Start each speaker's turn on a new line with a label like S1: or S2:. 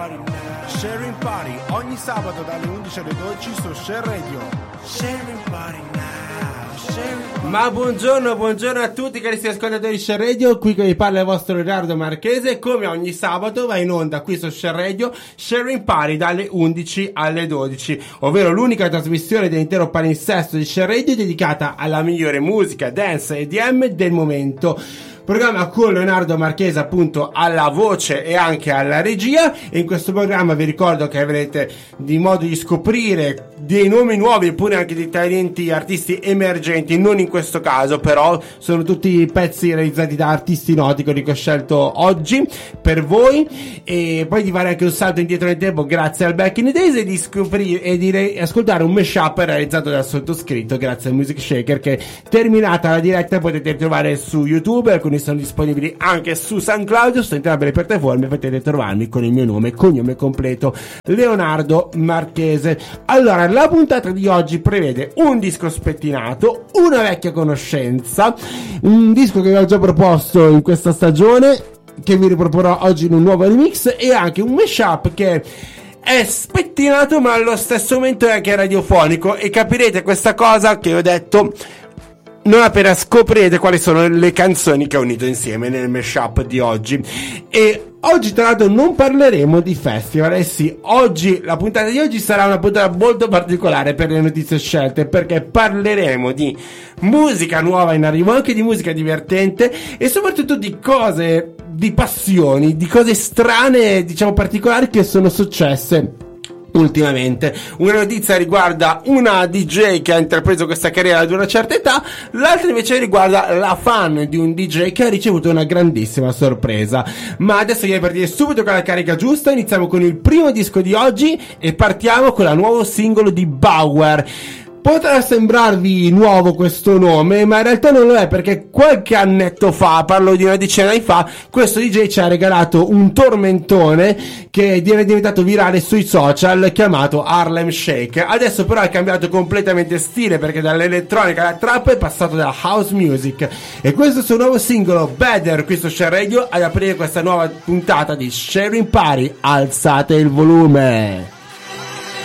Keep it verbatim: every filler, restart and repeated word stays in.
S1: Sharing Party ogni sabato dalle undici alle dodici su Share Radio. Sharing Party now, sharing...
S2: Ma buongiorno, buongiorno a tutti carissimi ascoltatori di Share Radio, qui che vi parla il vostro Leonardo Marchese. Come ogni sabato va in onda qui su Share Radio Sharing Party dalle undici alle dodici, ovvero l'unica trasmissione dell'intero palinsesto di Share Radio dedicata alla migliore musica, dance e E D M del momento. Programma con Leonardo Marchese appunto alla voce e anche alla regia, e in questo programma vi ricordo che avrete di modo di scoprire dei nomi nuovi oppure anche dei talenti artisti emergenti, non in questo caso però sono tutti pezzi realizzati da artisti noti che ho scelto oggi per voi, e poi di fare anche un salto indietro nel tempo grazie al Back in the Days e di scoprire e di re- ascoltare un mashup realizzato dal sottoscritto grazie al Music Shaker, che terminata la diretta potete trovare su YouTube, alcuni sono disponibili anche su SoundCloud. Su entrambe le piattaforme potete trovarmi con il mio nome e cognome completo, Leonardo Marchese. Allora, la puntata di oggi prevede un disco spettinato, una vecchia conoscenza, un disco che vi ho già proposto in questa stagione, che vi riproporrò oggi in un nuovo remix, e anche un mashup che è spettinato ma allo stesso momento è anche radiofonico, e capirete questa cosa che ho detto non appena scoprirete quali sono le canzoni che ho unito insieme nel mashup di oggi. E oggi tra l'altro non parleremo di festival, eh sì, oggi, la puntata di oggi sarà una puntata molto particolare per le notizie scelte, perché parleremo di musica nuova in arrivo, anche di musica divertente e soprattutto di cose, di passioni, di cose strane, diciamo particolari che sono successe ultimamente. Una notizia riguarda una D J che ha intrapreso questa carriera ad una certa età, l'altra invece riguarda la fan di un D J che ha ricevuto una grandissima sorpresa. Ma adesso direi partire subito con la carica giusta. Iniziamo con il primo disco di oggi e partiamo con la nuovo singolo di Bauer. Potrà sembrarvi nuovo questo nome, ma in realtà non lo è, perché qualche annetto fa, parlo di una decina di anni fa, questo D J ci ha regalato un tormentone che è diventato virale sui social, chiamato Harlem Shake. Adesso però ha cambiato completamente stile, perché dall'elettronica alla trap è passato dalla house music, e questo è il suo nuovo singolo Better qui su Share Radio ad aprire questa nuova puntata di Sharing Party. Alzate il volume.